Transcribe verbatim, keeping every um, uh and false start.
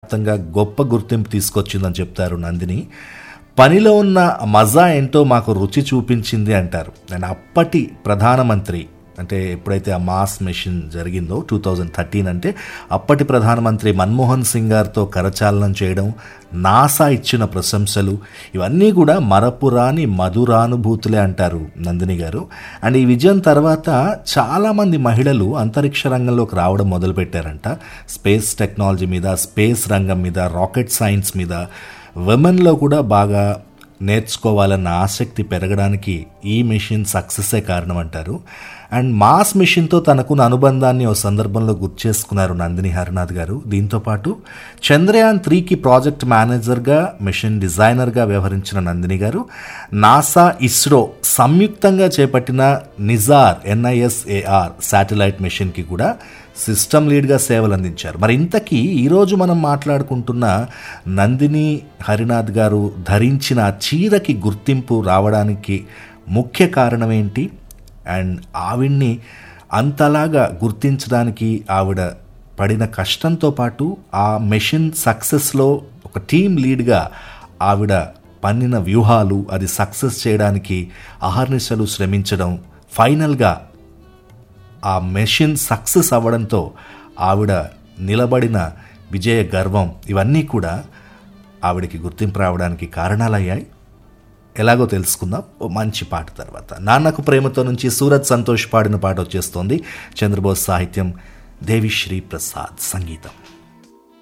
మొత్తంగా గొప్ప గుర్తింపు తీసుకొచ్చిందని చెప్తారు నందిని. పనిలో ఉన్న మజా ఏంటో మాకు రుచి చూపించింది అంటారు. అండ్ అప్పటి ప్రధానమంత్రి అంటే ఎప్పుడైతే ఆ మాస్ మిషన్ జరిగిందో టూ థౌజండ్ థర్టీన్ అంటే అప్పటి ప్రధానమంత్రి మన్మోహన్ సింగ్ గారితో కరచాలనం చేయడం, నాసా ఇచ్చిన ప్రశంసలు ఇవన్నీ కూడా మరపురాని మధురానుభూతులే అంటారు నందిని గారు. అండ్ ఈ విజయం తర్వాత చాలామంది మహిళలు అంతరిక్ష రంగంలోకి రావడం మొదలుపెట్టారంట. స్పేస్ టెక్నాలజీ మీద, స్పేస్ రంగం మీద, రాకెట్ సైన్స్ మీద విమెన్లో కూడా బాగా నేర్చుకోవాలన్న ఆసక్తి పెరగడానికి ఈ మిషన్ సక్సెస్సే కారణం అంటారు. అండ్ మాస్ మిషన్తో తనకున్న అనుబంధాన్ని ఓ సందర్భంలో గుర్తు చేసుకున్నారు నందిని హరినాథ్ గారు. దీంతోపాటు చంద్రయాన్ త్రీకి ప్రాజెక్ట్ మేనేజర్గా, మిషన్ డిజైనర్గా వ్యవహరించిన నందిని గారు నాసా, ఇస్రో సంయుక్తంగా చేపట్టిన నిజార్ ఎన్ఐఎస్ఏఆర్ శాటిలైట్ మిషన్కి కూడా సిస్టమ్ లీడ్గా సేవలు అందించారు. మరి ఇంతకీ ఈరోజు మనం మాట్లాడుకుంటున్న నందిని హరినాథ్ గారు ధరించిన చీరకి గుర్తింపు రావడానికి ముఖ్య కారణం ఏంటి? అండ్ ఆవిడ్ని అంతలాగా గుర్తించడానికి ఆవిడ పడిన కష్టంతో పాటు ఆ మెషిన్ సక్సెస్లో ఒక టీమ్ లీడ్గా ఆవిడ పన్నిన వ్యూహాలు, అది సక్సెస్ చేయడానికి అహర్నిశలు శ్రమించడం, ఫైనల్గా ఆ మెషిన్ సక్సెస్ అవ్వడంతో ఆవిడ నిలబడిన విజయ గర్వం, ఇవన్నీ కూడా ఆవిడకి గుర్తింపు రావడానికి కారణాలయ్యాయి. ఎలాగో తెలుసుకుందాం ఓ మంచి పాట తర్వాత. నాన్నకు ప్రేమతో నుంచి సూరజ్ సంతోష్ పాడిన పాట వచ్చేస్తోంది. చంద్రబోస్ సాహిత్యం, దేవిశ్రీ ప్రసాద్ సంగీతం.